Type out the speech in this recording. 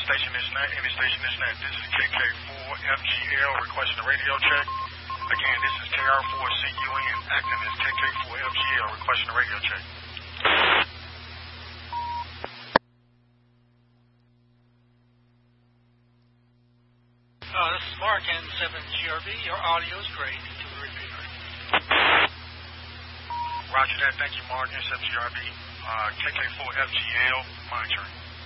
station is not. Any station is not. This is KK4FGL requesting a radio check. Again, this is KR4CUN acting as KK4FGL requesting a radio check. This is Mark N7GRB. Your audio is great to the repeater. Roger that. Thank you, Mark N7GRB. KK4FGL monitoring.